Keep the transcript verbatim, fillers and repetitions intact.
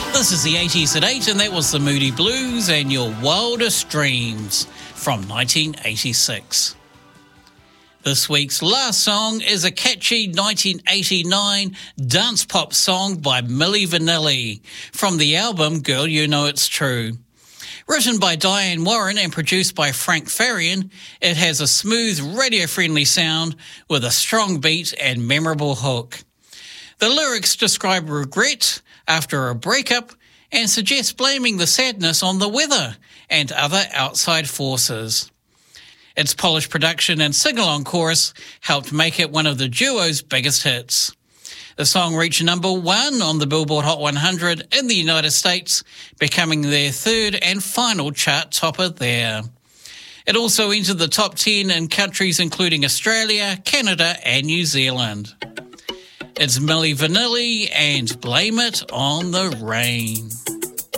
This is the eighties at eight, and that was the Moody Blues and Your Wildest Dreams from nineteen eighty-six. This week's last song is a catchy nineteen eighty-nine dance pop song by Milli Vanilli from the album Girl You Know It's True. Written by Diane Warren and produced by Frank Farian, it has a smooth, radio-friendly sound with a strong beat and memorable hook. The lyrics describe regret after a breakup and suggest blaming the sadness on the weather and other outside forces. Its polished production and sing-along chorus helped make it one of the duo's biggest hits. The song reached number one on the Billboard Hot one hundred in the United States, becoming their third and final chart topper there. It also entered the top ten in countries including Australia, Canada and New Zealand. It's Milli Vanilli and Blame It on the Rain.